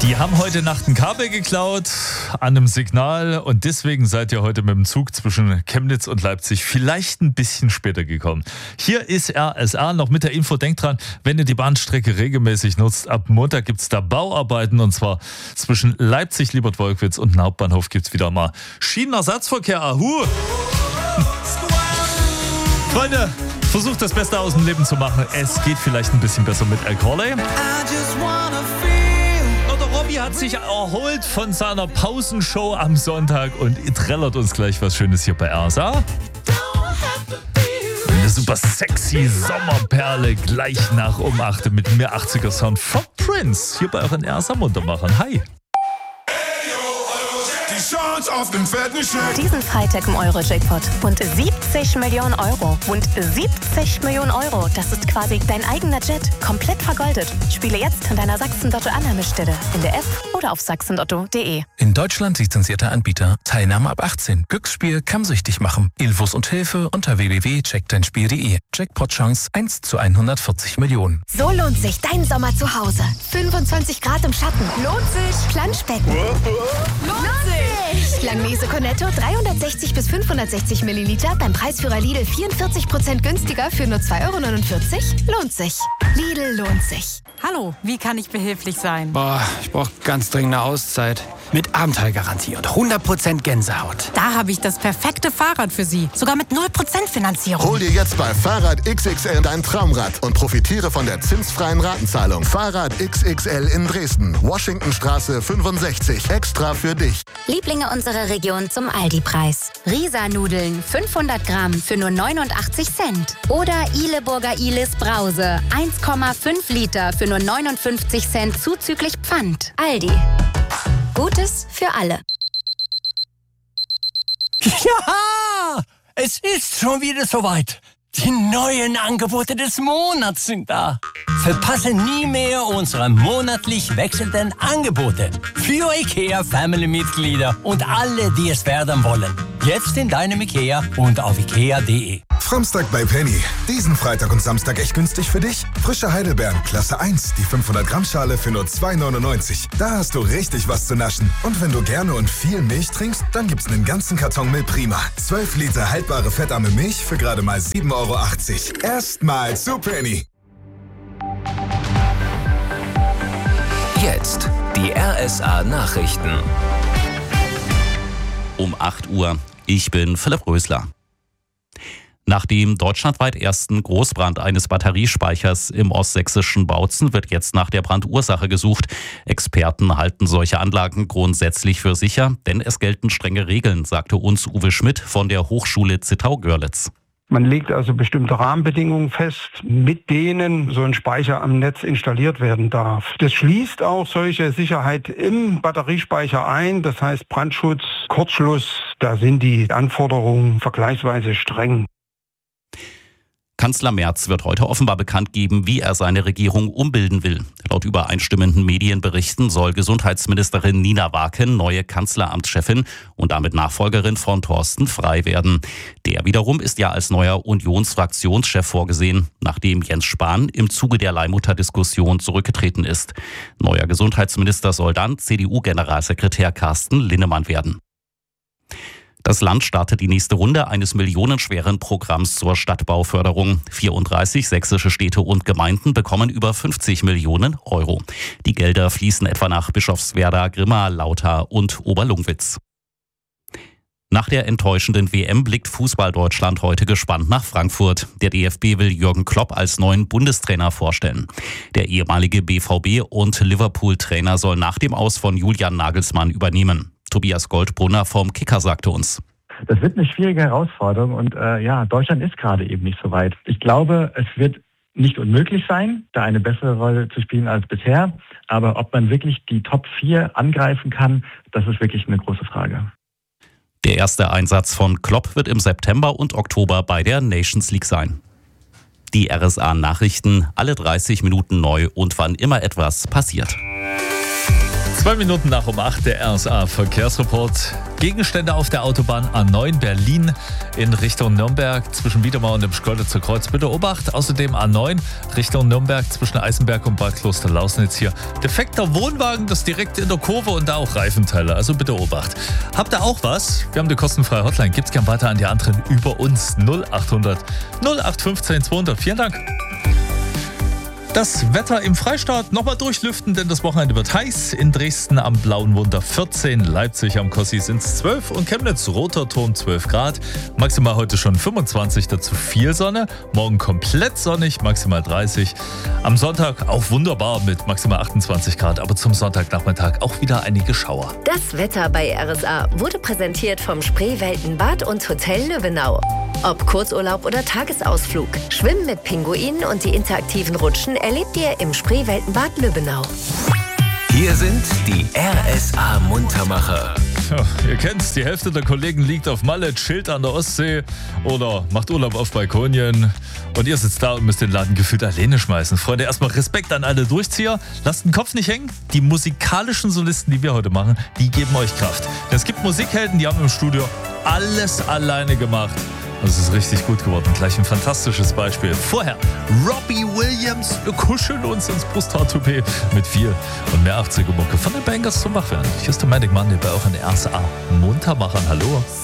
Die haben heute Nacht ein Kabel geklaut an einem Signal und deswegen seid ihr heute mit dem Zug zwischen Chemnitz und Leipzig vielleicht ein bisschen später gekommen. Hier ist RSA noch mit der Info. Denkt dran, wenn ihr die Bahnstrecke regelmäßig nutzt, ab Montag gibt es da Bauarbeiten und zwar zwischen Leipzig, Liebert-Wolkwitz und dem Hauptbahnhof gibt es wieder mal Schienenersatzverkehr. Ahu! Freunde, versucht das Beste aus dem Leben zu machen. Es geht vielleicht ein bisschen besser mit Al Corley. Robby hat sich erholt von seiner Pausenshow am Sonntag und trällert uns gleich was Schönes hier bei RSA. Eine super sexy Sommerperle gleich nach um 8 mit mehr 80er Sound von Prince hier bei euren RSA Muntermachern. Hi! Diesen Freitag im Euro-Jackpot. Und 70 Millionen Euro. Und 70 Millionen Euro. Das ist quasi dein eigener Jet. Komplett vergoldet. Spiele jetzt an deiner Sachsen-Lotto-Annahmestelle. In der App oder auf sachsenlotto.de. In Deutschland lizenzierter Anbieter. Teilnahme ab 18. Glücksspiel kann süchtig machen. Infos und Hilfe unter www.checkdeinspiel.de. Jackpot-Chance 1 zu 140 Millionen. So lohnt sich dein Sommer zu Hause. 25 Grad im Schatten. Lohnt sich. Planschbecken. Lohnt sich. Langnese Cornetto 360 bis 560 Milliliter beim Preisführer Lidl 44% günstiger für nur 2,49 €. Lohnt sich. Lidl lohnt sich. Hallo, wie kann ich behilflich sein? Ich brauche ganz dringend eine Auszeit. Mit Abenteuergarantie und 100% Gänsehaut. Da habe ich das perfekte Fahrrad für Sie. Sogar mit 0% Finanzierung. Hol dir jetzt bei Fahrrad XXL dein Traumrad und profitiere von der zinsfreien Ratenzahlung. Fahrrad XXL in Dresden. Washingtonstraße 65. Extra für dich. Lieblinge unserer Region zum Aldi-Preis. Risa-Nudeln 500 Gramm für nur 89 Cent. Oder Ihleburger Ihlis Brause 1,5 Liter für nur 59 Cent zuzüglich Pfand. Aldi. Gutes für alle. Ja, es ist schon wieder soweit. Die neuen Angebote des Monats sind da. Verpasse nie mehr unsere monatlich wechselnden Angebote für IKEA Family-Mitglieder und alle, die es werden wollen. Jetzt in deinem IKEA und auf ikea.de. Samstag bei Penny. Diesen Freitag und Samstag echt günstig für dich? Frische Heidelbeeren, Klasse 1, die 500 Gramm Schale für nur 2,99 €. Da hast du richtig was zu naschen. Und wenn du gerne und viel Milch trinkst, dann gibt's einen ganzen Karton Milprima. 12 Liter haltbare fettarme Milch für gerade mal 7,80 €. Erstmal zu Penny. Jetzt die RSA Nachrichten. Um 8 Uhr. Ich bin Philipp Rösler. Nach dem deutschlandweit ersten Großbrand eines Batteriespeichers im ostsächsischen Bautzen wird jetzt nach der Brandursache gesucht. Experten halten solche Anlagen grundsätzlich für sicher, denn es gelten strenge Regeln, sagte uns Uwe Schmidt von der Hochschule Zittau-Görlitz. Man legt also bestimmte Rahmenbedingungen fest, mit denen so ein Speicher am Netz installiert werden darf. Das schließt auch solche Sicherheit im Batteriespeicher ein, das heißt Brandschutz, Kurzschluss, da sind die Anforderungen vergleichsweise streng. Kanzler Merz wird heute offenbar bekannt geben, wie er seine Regierung umbilden will. Laut übereinstimmenden Medienberichten soll Gesundheitsministerin Nina Waken neue Kanzleramtschefin und damit Nachfolgerin von Thorsten Frey werden. Der wiederum ist ja als neuer Unionsfraktionschef vorgesehen, nachdem Jens Spahn im Zuge der Leihmutterdiskussion zurückgetreten ist. Neuer Gesundheitsminister soll dann CDU-Generalsekretär Carsten Linnemann werden. Das Land startet die nächste Runde eines millionenschweren Programms zur Stadtbauförderung. 34 sächsische Städte und Gemeinden bekommen über 50 Millionen Euro. Die Gelder fließen etwa nach Bischofswerda, Grimma, Lauter und Oberlungwitz. Nach der enttäuschenden WM blickt Fußball-Deutschland heute gespannt nach Frankfurt. Der DFB will Jürgen Klopp als neuen Bundestrainer vorstellen. Der ehemalige BVB- und Liverpool-Trainer soll nach dem Aus von Julian Nagelsmann übernehmen. Tobias Goldbrunner vom Kicker sagte uns: Das wird eine schwierige Herausforderung und Deutschland ist gerade eben nicht so weit. Ich glaube, es wird nicht unmöglich sein, da eine bessere Rolle zu spielen als bisher. Aber ob man wirklich die Top 4 angreifen kann, das ist wirklich eine große Frage. Der erste Einsatz von Klopp wird im September und Oktober bei der Nations League sein. Die RSA-Nachrichten alle 30 Minuten neu und wann immer etwas passiert. 2 Minuten nach um 8 der RSA-Verkehrsreport. Gegenstände auf der Autobahn A9 Berlin in Richtung Nürnberg zwischen Wiedemar und dem Schkeuditzer Kreuz. Bitte Obacht. Außerdem A9 Richtung Nürnberg zwischen Eisenberg und Bad Kloster-Lausnitz hier. Defekter Wohnwagen, das direkt in der Kurve und da auch Reifenteile. Also bitte Obacht. Habt ihr auch was? Wir haben eine kostenfreie Hotline. Gibt's gern weiter an die anderen über uns. 0800 0815 200. Vielen Dank. Das Wetter im Freistaat nochmal durchlüften, denn das Wochenende wird heiß. In Dresden am Blauen Wunder 14, Leipzig am Kossi sind es 12 und Chemnitz, Roter Turm 12 Grad. Maximal heute schon 25, dazu viel Sonne. Morgen komplett sonnig, maximal 30. Am Sonntag auch wunderbar mit maximal 28 Grad, aber zum Sonntagnachmittag auch wieder einige Schauer. Das Wetter bei RSA wurde präsentiert vom Spreeweltenbad und Hotel Löwenau. Ob Kurzurlaub oder Tagesausflug, Schwimmen mit Pinguinen und die interaktiven Rutschen erlebt ihr im Spreeweltenbad Löwenau. Hier sind die RSA-Muntermacher. Ja, ihr kennt's, die Hälfte der Kollegen liegt auf Malle, chillt an der Ostsee oder macht Urlaub auf Balkonien. Und ihr sitzt da und müsst den Laden gefühlt alleine schmeißen. Freunde, erstmal Respekt an alle Durchzieher. Lasst den Kopf nicht hängen. Die musikalischen Solisten, die wir heute machen, die geben euch Kraft. Denn es gibt Musikhelden, die haben im Studio alles alleine gemacht. Das ist richtig gut geworden. Gleich ein fantastisches Beispiel. Vorher Robbie Williams. Wir kuscheln uns ins Brusthaar-Toupet mit viel und mehr 80er-Mucke von den Bangers zum Wachwerden. Hier ist der Manic Monday bei euren RSA Muntermachern. Hallo.